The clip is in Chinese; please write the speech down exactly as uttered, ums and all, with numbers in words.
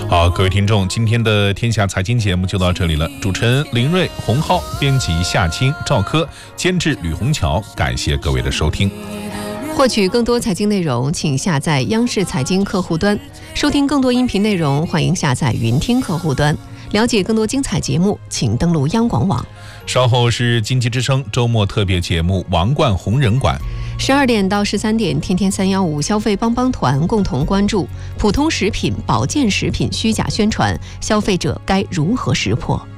好，各位听众，今天的天下财经节目就到这里了。主持人林瑞、洪浩，编辑夏青、赵科，监制吕红桥，感谢各位的收听。 获取更多财经内容，请下载央视财经客户端。收听更多音频内容，欢迎下载云听客户端。了解更多精彩节目，请登录央广网。 稍后是经济之声周末特别节目《王冠红人馆》。 十二点到十三点，天天三幺五消费帮帮团共同关注普通食品、保健食品虚假宣传，消费者该如何识破？